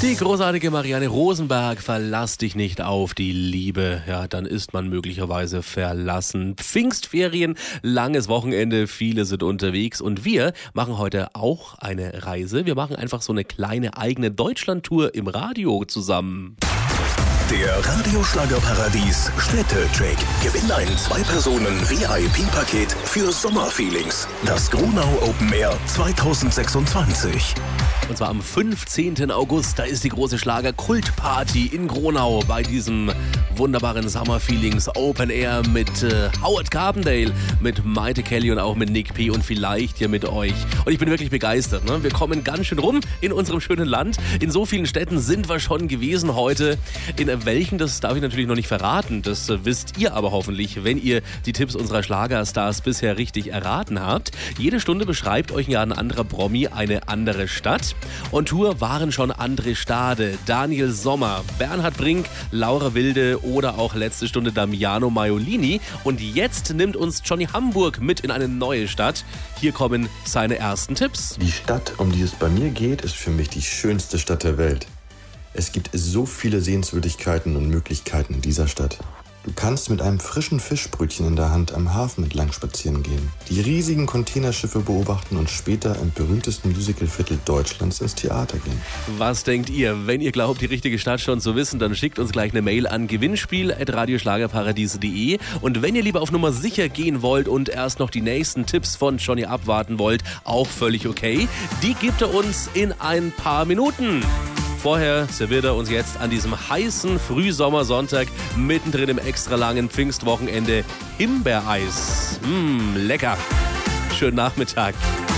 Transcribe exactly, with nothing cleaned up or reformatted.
Die großartige Marianne Rosenberg, verlass dich nicht auf die Liebe. Ja, dann ist man möglicherweise verlassen. Pfingstferien, langes Wochenende, viele sind unterwegs und wir machen heute auch eine Reise. Wir machen einfach so eine kleine eigene Deutschlandtour im Radio zusammen. Der Radioschlagerparadies Städtecheck. Gewinn ein Zwei-Personen-V I P-Paket für Sommerfeelings. Das Gronau Open Air zwanzig sechsundzwanzig. Und zwar am fünfzehnten August, da ist die große Schlager-Kultparty in Gronau bei diesem wunderbaren Summer Feelings Open Air mit äh, Howard Carbondale, mit Maite Kelly und auch mit Nick P. und vielleicht hier mit euch. Und ich bin wirklich begeistert. Ne? Wir kommen ganz schön rum in unserem schönen Land. In so vielen Städten sind wir schon gewesen heute. In welchen, das darf ich natürlich noch nicht verraten. Das äh, wisst ihr aber hoffentlich, wenn ihr die Tipps unserer Schlagerstars bisher richtig erraten habt. Jede Stunde beschreibt euch ja ein anderer Promi eine andere Stadt. On Tour waren schon André Stade, Daniel Sommer, Bernhard Brink, Laura Wilde oder auch letzte Stunde Damiano Maiolini. Und jetzt nimmt uns Johnny Hamburg mit in eine neue Stadt. Hier kommen seine ersten Tipps. Die Stadt, um die es bei mir geht, ist für mich die schönste Stadt der Welt. Es gibt so viele Sehenswürdigkeiten und Möglichkeiten in dieser Stadt. Du kannst mit einem frischen Fischbrötchen in der Hand am Hafen entlang spazieren gehen, die riesigen Containerschiffe beobachten und später im berühmtesten Musicalviertel Deutschlands ins Theater gehen. Was denkt ihr? Wenn ihr glaubt, die richtige Stadt schon zu wissen, dann schickt uns gleich eine Mail an gewinnspiel at radioschlagerparadies punkt de. Und wenn ihr lieber auf Nummer sicher gehen wollt und erst noch die nächsten Tipps von Johnny abwarten wollt, auch völlig okay. Die gibt er uns in ein paar Minuten. Vorher serviert er uns jetzt an diesem heißen Frühsommersonntag mittendrin im extra langen Pfingstwochenende Himbeereis. Mmh, lecker. Schönen Nachmittag.